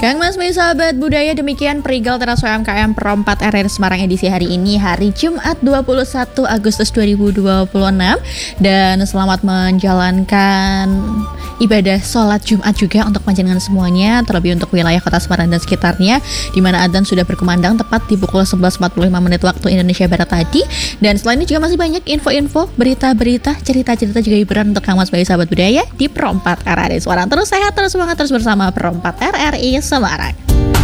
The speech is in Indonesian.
Kang Mas Bayu sahabat budaya, demikian Perigal Teras UMKM Pro 4 RRI Semarang edisi hari ini, hari Jumat 21 Agustus 2026. Dan selamat menjalankan ibadah sholat Jumat juga untuk panjenengan semuanya, terlebih untuk wilayah kota Semarang dan sekitarnya, di mana adzan sudah berkumandang tepat di pukul 11.45 menit waktu Indonesia Barat tadi. Dan selain ini juga masih banyak info-info, berita-berita, cerita-cerita juga hiburan untuk Kang Mas Bayu sahabat budaya di Pro 4 RRI Semarang. Terus sehat, terus semangat, terus bersama Pro 4 RRI Semarang.